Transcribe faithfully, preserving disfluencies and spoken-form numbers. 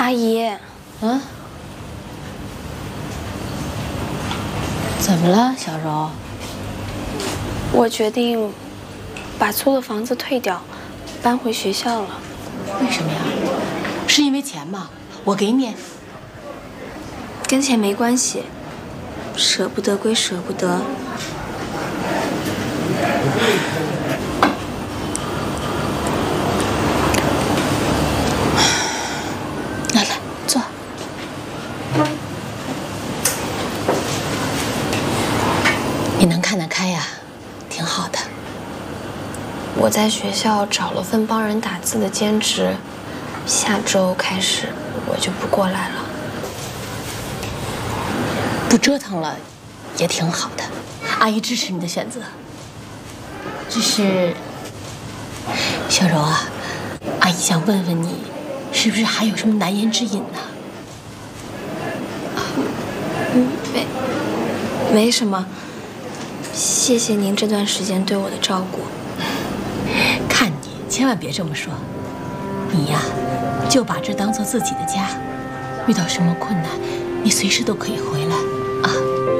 阿姨， 嗯，怎么了，小柔？ 我决定把租的房子退掉，搬回学校了。 为什么呀？是因为钱吗？我给你。 跟钱没关系，舍不得归舍不得。 来来，坐。你能看得开呀，挺好的。 我在学校找了份帮人打字的兼职，下周开始我就不过来了。 不折腾了，也挺好的。阿姨支持你的选择。只是，小柔啊，阿姨想问问你，是不是还有什么难言之隐呢？ 嗯，没，没什么。谢谢您这段时间对我的照顾。 看你千万别这么说，你呀，就把这当做自己的家，遇到什么困难，你随时都可以回来啊。